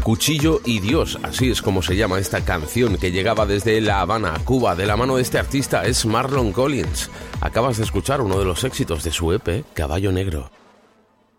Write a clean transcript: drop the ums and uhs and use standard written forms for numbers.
Cuchillo y Dios, así es como se llama esta canción que llegaba desde La Habana, Cuba, de la mano de este artista, es Marlon Collins. Acabas de escuchar uno de los éxitos de su EP, Caballo Negro.